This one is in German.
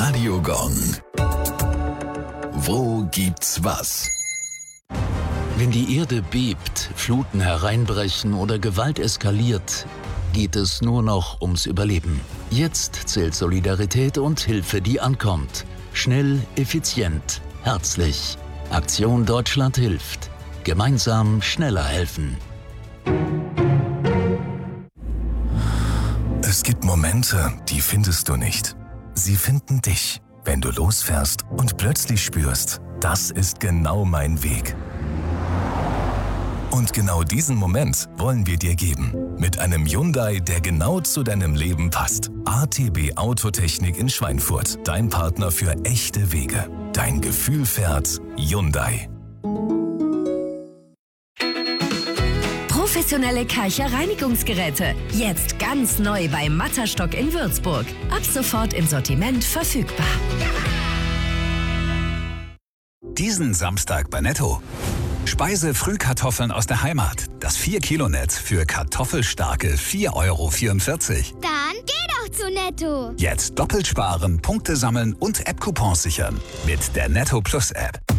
Radio Gong. Wo gibt's was? Wenn die Erde bebt, Fluten hereinbrechen oder Gewalt eskaliert, geht es nur noch ums Überleben. Jetzt zählt Solidarität und Hilfe, die ankommt. Schnell, effizient, herzlich. Aktion Deutschland hilft. Gemeinsam schneller helfen. Es gibt Momente, die findest du nicht. Sie finden dich, wenn du losfährst und plötzlich spürst, das ist genau mein Weg. Und genau diesen Moment wollen wir dir geben. Mit einem Hyundai, der genau zu deinem Leben passt. ATB Autotechnik in Schweinfurt. Dein Partner für echte Wege. Dein Gefühl fährt Hyundai. Professionelle Karcher-Reinigungsgeräte. Jetzt ganz neu bei Matterstock in Würzburg. Ab sofort im Sortiment verfügbar. Diesen Samstag bei Netto. Speise-Frühkartoffeln aus der Heimat. Das 4-Kilo-Netz für kartoffelstarke 4,44 €. Dann geh doch zu Netto. Jetzt doppelt sparen, Punkte sammeln und App-Coupons sichern. Mit der Netto Plus App.